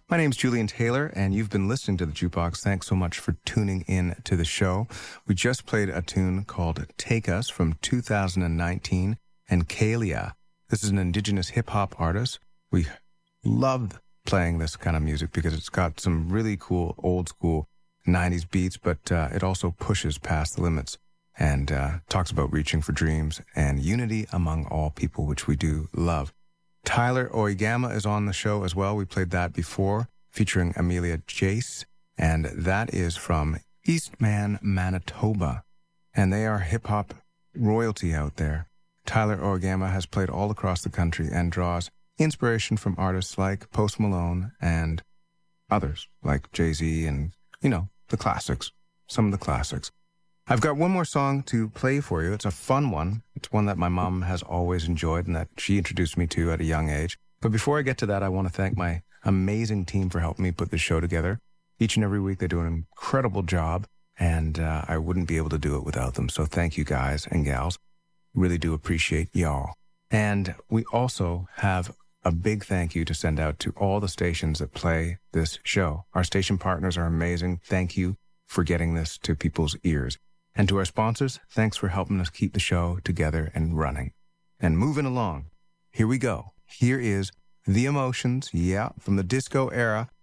My name's Julian Taylor, and you've been listening to The Jukebox. Thanks so much for tuning in to the show. We just played a tune called Take Us from 2019, and Kalia. This is an indigenous hip-hop artist. We love playing this kind of music because it's got some really cool, old-school 90s beats, but it also pushes past the limits and talks about reaching for dreams and unity among all people, which we do love. Tyler Oigama is on the show as well. We played that before, featuring Amelia Jace, and that is from Eastman, Manitoba. And they are hip-hop royalty out there. Tyler Oigama has played all across the country and draws inspiration from artists like Post Malone and others like Jay-Z and, the classics, some of the classics. I've got one more song to play for you. It's a fun one. It's one that my mom has always enjoyed and that she introduced me to at a young age. But before I get to that, I want to thank my amazing team for helping me put this show together. Each and every week, they do an incredible job, and I wouldn't be able to do it without them. So thank you, guys and gals. Really do appreciate y'all. And we also have a big thank you to send out to all the stations that play this show. Our station partners are amazing. Thank you for getting this to people's ears. And to our sponsors, thanks for helping us keep the show together and running. And moving along, here we go. Here is The Emotions, from the disco era,